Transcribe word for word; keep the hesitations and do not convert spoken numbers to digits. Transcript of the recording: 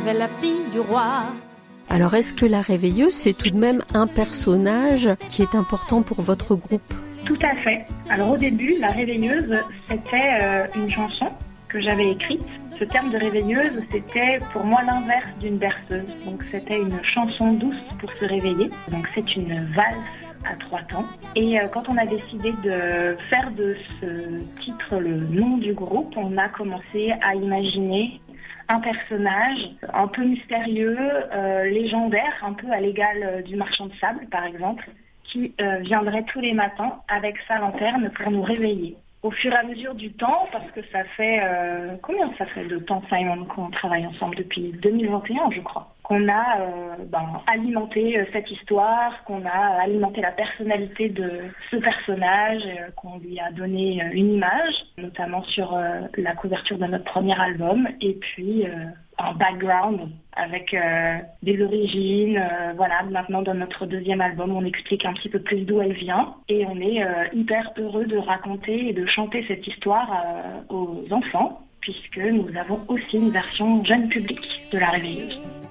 Rêve, la fille du roi. Alors, est-ce que la réveilleuse, c'est tout de même un personnage qui est important pour votre groupe ? Tout à fait. Alors au début, la réveilleuse, c'était euh, une chanson que j'avais écrite. Ce terme de réveilleuse, c'était pour moi l'inverse d'une berceuse. Donc c'était une chanson douce pour se réveiller. Donc c'est une valse à trois temps. Et euh, quand on a décidé de faire de ce titre le nom du groupe, on a commencé à imaginer un personnage un peu mystérieux, euh, légendaire, un peu à l'égal euh, du marchand de sable par exemple, qui euh, viendrait tous les matins avec sa lanterne pour nous réveiller. Au fur et à mesure du temps, parce que ça fait... Euh, combien ça fait de temps, Simon, qu'on travaille ensemble depuis deux mille vingt et un, je crois, qu'on a euh, ben, alimenté euh, cette histoire, qu'on a alimenté la personnalité de ce personnage, euh, qu'on lui a donné euh, une image, notamment sur euh, la couverture de notre premier album, et puis euh, un background avec euh, des origines. Euh, voilà, maintenant dans notre deuxième album, on explique un petit peu plus d'où elle vient, et on est euh, hyper heureux de raconter et de chanter cette histoire euh, aux enfants, puisque nous avons aussi une version jeune public de La Réveilleuse.